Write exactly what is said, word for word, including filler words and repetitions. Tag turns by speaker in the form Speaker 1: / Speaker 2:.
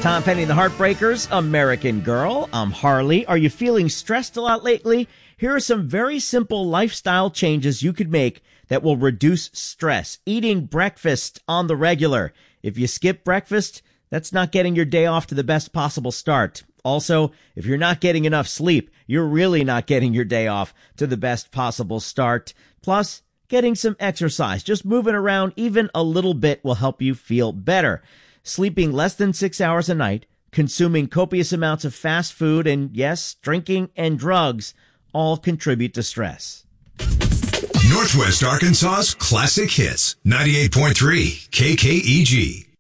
Speaker 1: Tom Petty and the Heartbreakers, American Girl. I'm Harley. Are you feeling stressed a lot lately? Here are some very simple lifestyle changes you could make that will reduce stress. Eating breakfast on the regular. If you skip breakfast, that's not getting your day off to the best possible start. Also, if you're not getting enough sleep, you're really not getting your day off to the best possible start. Plus, getting some exercise. Just moving around even a little bit will help you feel better. Sleeping less than six hours a night, consuming copious amounts of fast food, and yes, drinking and drugs all contribute to stress.
Speaker 2: Northwest Arkansas's classic hits, ninety-eight point three K K E G.